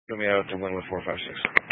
Let me add it to 1 with 4, 5, 6.